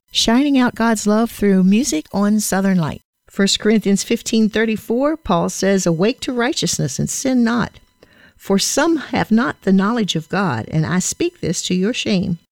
shining out God's love through music on Southern Light. 1 Corinthians 15:34, Paul says, "Awake to righteousness and sin not. For some have not the knowledge of God, and I speak this to your shame.